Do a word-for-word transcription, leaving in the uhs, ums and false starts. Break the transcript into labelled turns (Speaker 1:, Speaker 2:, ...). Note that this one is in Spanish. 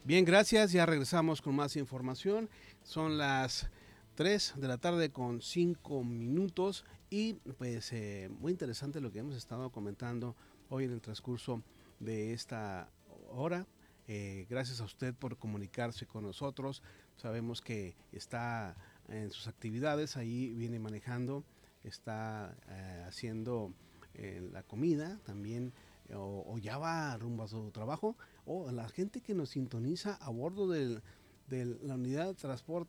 Speaker 1: Bien, gracias. Ya regresamos con más información. Son las tres de la tarde con cinco minutos y pues eh, muy interesante lo que hemos estado comentando hoy en el transcurso de esta hora. Eh, gracias a usted por comunicarse con nosotros. Sabemos que está en sus actividades, ahí viene manejando, está eh, haciendo eh, la comida también o, o ya va rumbo a su trabajo o a la gente que nos sintoniza a bordo del, de la unidad de transporte